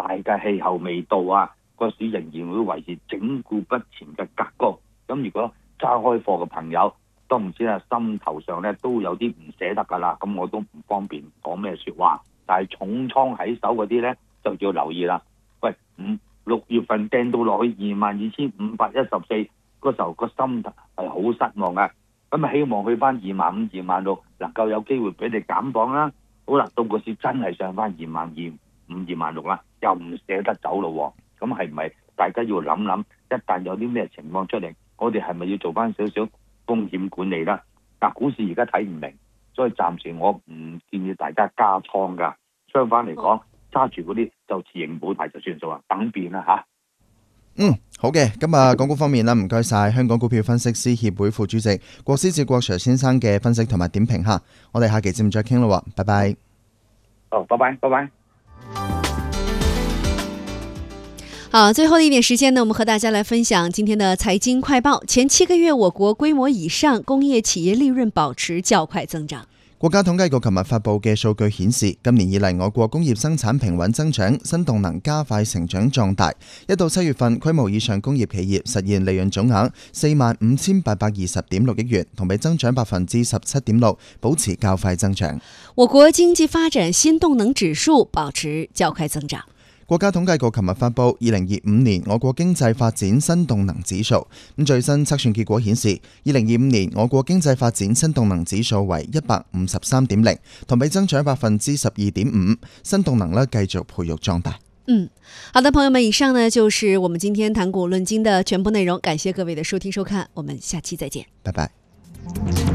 大嘅氣候未到啊，個市仍然會維持整固不前嘅格局。咁如果揸開貨嘅朋友都唔知啊，心頭上咧都有啲唔捨得噶啦。咁我都唔方便講咩説話，但係重倉喺手嗰啲咧就要留意啦。喂，6月份掟到落去22,514嗰時候，個心係好失望嘅。咁啊，希望去翻25,000、26,000能夠有機會俾你減磅啦。好啦，到個市真係上翻22,500、26,000啦，又唔捨得走咯。咁係唔係大家要諗諗？一旦有啲咩情況出嚟，我哋係咪要做翻少少風險管理啦？但股市而家睇唔明，所以暫時我唔建議大家加倉噶。相反嚟講，揸住嗰啲就持盈保泰就算數啦，等變啦嚇。 好嘅，咁啊，港股方面啦，唔該晒香港股票分析師協會副主席郭思治郭 Sir 先生嘅分析同埋點評嚇，我哋下期節目再傾咯，拜拜。 拜拜，拜拜。 好，最後的一點時間呢，我們和大家來分享今天的財經快報。前7個月，我國規模以上工業企業利潤保持較快增長。 國家統計局琴日發布嘅數據顯示，今年以嚟我國工業生產平穩增長，新動能加快成長壯大。一到7月份，規模以上工業企業實現利潤總額45,820.6億元，同比增長17.6%，保持較快增長。 我國經濟發展新動能指數保持較快增長。 國家統計局琴日發布2025年我國經濟發展新動能指數，最新測算結果顯示，2025年我國經濟發展新動能指數為153.0，同比增長12.5%，新動能繼續培育壯大。 好的，朋友們，以上呢就是我們今天談股論金的全部內容，感謝各位的收聽收看，我們下期再見， 拜拜。